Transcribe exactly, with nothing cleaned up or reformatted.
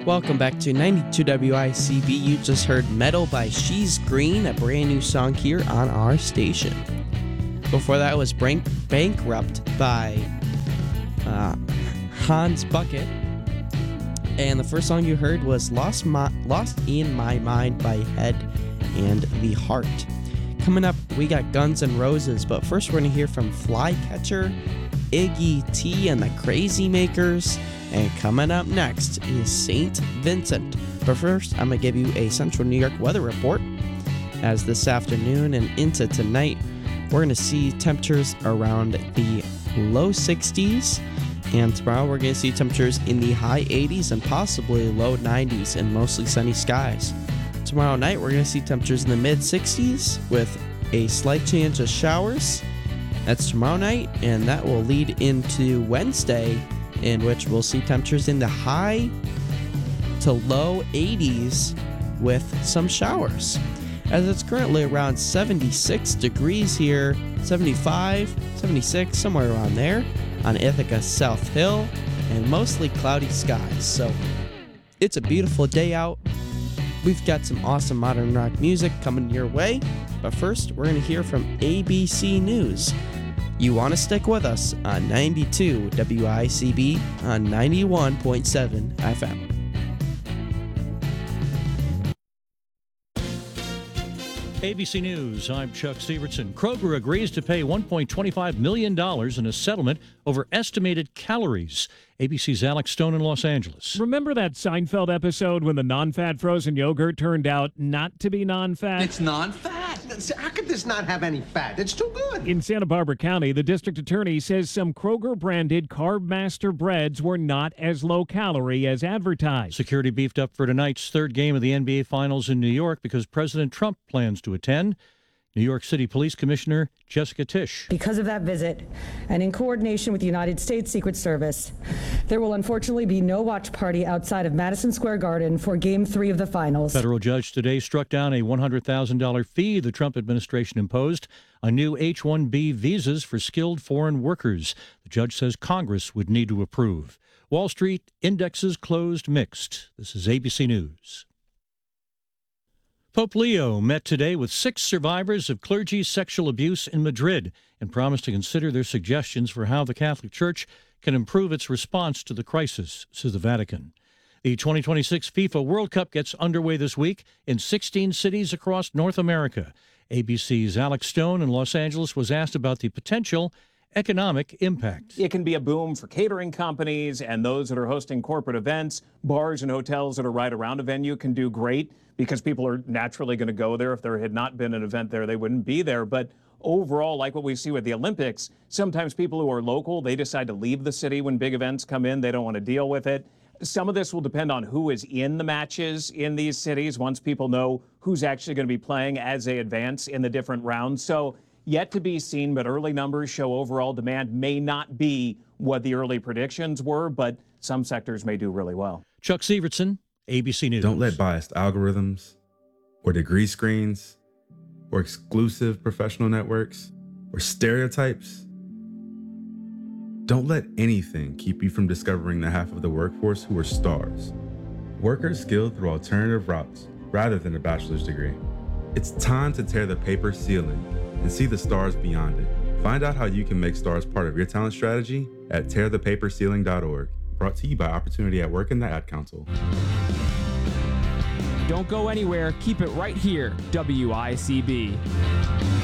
Welcome back to ninety-two W I C B. You just heard Metal by She's Green, a brand new song here on our station. Before that was Bank- Bankrupt by uh, Hans Bucket. And the first song you heard was Lost, My- Lost in My Mind by Head and the Heart. Coming up, we got Guns N' Roses, but first we're going to hear from Flycatcher, Iggy T and the Crazy Makers, and coming up next is Saint Vincent. But first, I'm going to give you a Central New York weather report. As this afternoon and into tonight, we're going to see temperatures around the low sixties, and tomorrow we're going to see temperatures in the high eighties and possibly low nineties and mostly sunny skies. Tomorrow night, we're going to see temperatures in the mid sixties with a slight chance of showers. That's tomorrow night, and that will lead into Wednesday, in which we'll see temperatures in the high to low eighties with some showers. As it's currently around seventy-six degrees here, seventy-five, seventy-six, somewhere around there on Ithaca South Hill, and mostly cloudy skies. So it's a beautiful day out. We've got some awesome modern rock music coming your way, but first we're going to hear from A B C News. You want to stick with us on ninety-two W I C B on ninety-one point seven F M. A B C News, I'm Chuck Severson. Kroger agrees to pay one point two five million dollars in a settlement over estimated calories. A B C's Alex Stone in Los Angeles. Remember that Seinfeld episode when the non-fat frozen yogurt turned out not to be non-fat? It's non-fat. How could this not have any fat? It's too good. In Santa Barbara County, the district attorney says some Kroger-branded Carb Master breads were not as low-calorie as advertised. Security beefed up for tonight's third game of the N B A Finals in New York because President Trump plans to attend. New York City Police Commissioner Jessica Tisch. Because of that visit, and in coordination with the United States Secret Service, there will unfortunately be no watch party outside of Madison Square Garden for Game three of the Finals. Federal judge today struck down a one hundred thousand dollars fee the Trump administration imposed on new H one B visas for skilled foreign workers. The judge says Congress would need to approve. Wall Street indexes closed mixed. This is A B C News. Pope Leo met today with six survivors of clergy sexual abuse in Madrid and promised to consider their suggestions for how the Catholic Church can improve its response to the crisis, says the Vatican. The twenty twenty-six FIFA World Cup gets underway this week in sixteen cities across North America. A B C's Alex Stone in Los Angeles was asked about the potential economic impact. It can be a boom for catering companies and those that are hosting corporate events. Bars and hotels that are right around a venue can do great because people are naturally going to go there. If there had not been an event there, they wouldn't be there. But overall, like what we see with the Olympics, sometimes people who are local, they decide to leave the city when big events come in. They don't want to deal with it. Some of this will depend on who is in the matches in these cities once people know who's actually going to be playing as they advance in the different rounds. So yet to be seen, but early numbers show overall demand may not be what the early predictions were, but some sectors may do really well. Chuck Severson, A B C News. Don't let biased algorithms or degree screens or exclusive professional networks or stereotypes, don't let anything keep you from discovering the half of the workforce who are stars. Workers skilled through alternative routes rather than a bachelor's degree. It's time to tear the paper ceiling and see the stars beyond it. Find out how you can make stars part of your talent strategy at tear the paper ceiling dot org. Brought to you by Opportunity at Work and the Ad Council. Don't go anywhere. Keep it right here, W I C B.